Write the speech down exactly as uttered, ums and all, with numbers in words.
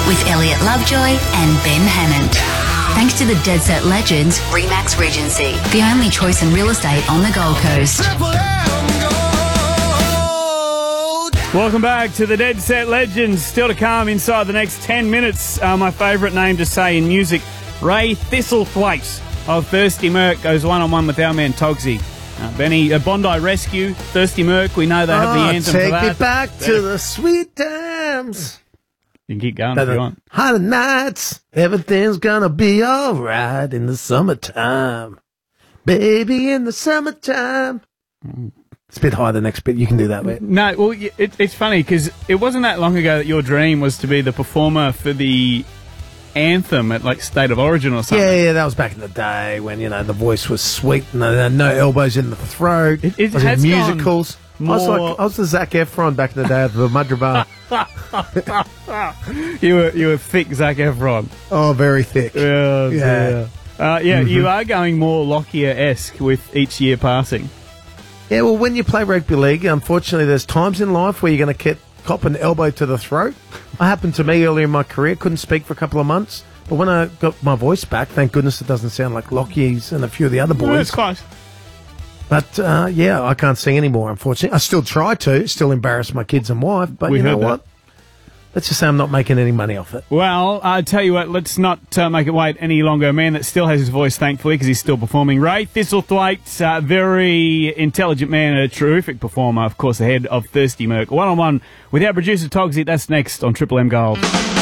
with Elliot Lovejoy and Ben Hannant. Thanks to the Dead Set Legends, Remax Regency, the only choice in real estate on the Gold Coast. Welcome back to the Dead Set Legends. Still to come inside the next ten minutes. Uh, my favourite name to say in music, Ray Thistlethwaite of Thirsty Merc goes one-on-one with our man Togsy. Uh, Benny, uh, Bondi Rescue, Thirsty Merc, we know they have oh, the anthem for that. Take me back to the sweet times. You can keep going if you want. Hotter nights, everything's gonna be alright in the summertime. Baby, in the summertime. Mm. It's a bit higher the next bit. You can do that bit. No, well, it, it's funny because it wasn't that long ago that your dream was to be the performer for the anthem at like State of Origin or something. Yeah, yeah, that was back in the day when, you know, the voice was sweet and uh, no elbows in the throat. It, it I was has in musicals. More... I was like, I was the Zac Efron back in the day of the Madrabar. you were you were thick Zac Efron. Oh, very thick. Yeah, yeah. Uh, yeah, mm-hmm. You are going more Lockyer-esque with each year passing. Yeah, well, when you play rugby league, unfortunately, there's times in life where you're going to get cop an elbow to the throat. It happened to me earlier in my career. Couldn't speak for a couple of months. But when I got my voice back, thank goodness it doesn't sound like Lockyer's and a few of the other boys. Well, it's close. But, uh, yeah, I can't sing anymore, unfortunately. I still try to, still embarrass my kids and wife. But we you know heard what? That. Let's just say I'm not making any money off it. Well, I tell you what, let's not uh, make it wait any longer. A man that still has his voice, thankfully, because he's still performing. Ray Thistlethwaite, uh, very intelligent man, a terrific performer, of course, the head of Thirsty Merc. One-on-one with our producer, Togsy. That's next on Triple M Gold.